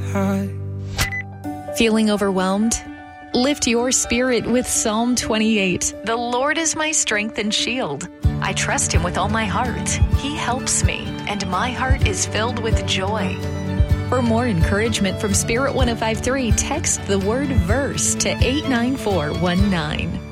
high. Feeling overwhelmed? Lift your spirit with Psalm 28. The Lord is my strength and shield. I trust him with all my heart. He helps me, and my heart is filled with joy. For more encouragement from Spirit 105.3, text the word verse to 89419.